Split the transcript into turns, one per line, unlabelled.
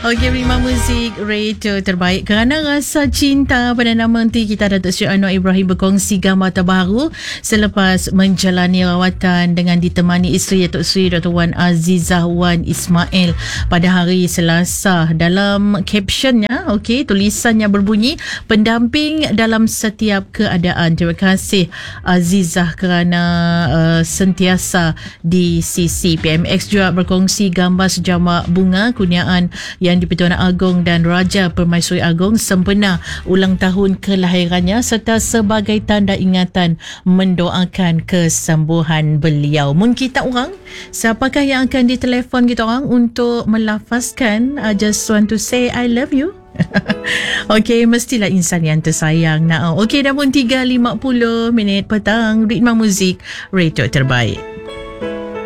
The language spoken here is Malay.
Okey, Rima Muzik Radio terbaik kerana rasa cinta pada nama Menteri kita Datuk Seri Anwar Ibrahim berkongsi gambar terbaru selepas menjalani rawatan dengan ditemani isteri Datuk Seri Dr. Wan Azizah Wan Ismail pada hari Selasa. Dalam captionnya, tulisannya berbunyi, pendamping dalam setiap keadaan. Terima kasih Azizah kerana sentiasa di sisi. PMX juga berkongsi gambar sejamak bunga kurniaan yang di-Pertuan Agong dan Raja Permaisuri Agong sempena ulang tahun kelahirannya serta sebagai tanda ingatan mendoakan kesembuhan beliau. Mun kita orang, siapakah yang akan ditelefon kita orang untuk melafazkan just want to say I love you? Okey, mestilah insan yang tersayang. Okey, dah pun 3.50 petang. Ritma Muzik Radio terbaik.